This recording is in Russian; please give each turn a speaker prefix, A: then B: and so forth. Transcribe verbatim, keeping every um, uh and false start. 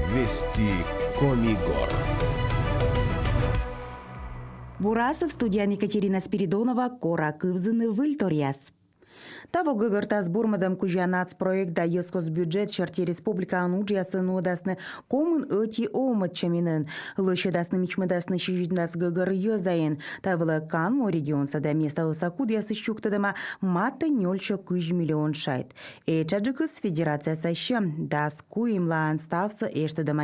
A: Вести Комигор.
B: Бурасов, студия Екатерина Спиридонова, Кора Кывзыны, Вильториас. Таво гыгыртас бурмадам кужанац проект да ескос бюджет шарти республика ануджиясы нудасны комын öti омыт чаминын. Лышы дасны мичмыдасны шижиднас гыгыр йозайын. Тавылы канмо регионса да места усакудиясы щуктадыма матты нёльчо кыж миллион шайт. Эчаджыкыс федерация сащы дас куимлаан ставсы эштадыма